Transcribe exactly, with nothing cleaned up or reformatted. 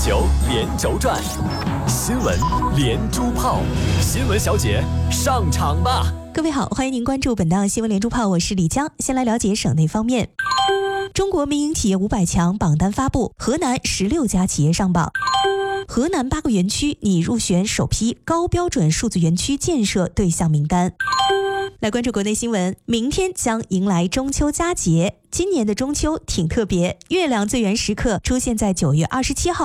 球连轴转，新闻连珠炮，新闻小姐上场吧！ 各位好，欢迎您关注本档新闻连珠炮，我是李江。先来了解省内方面，中国民营企业五百强榜单发布，河南十六家企业上榜。河南八个园区拟入选首批高标准数字园区建设对象名单。来关注国内新闻，明天将迎来中秋佳节。今年的中秋挺特别，月亮最圆时刻出现在九月二十七号。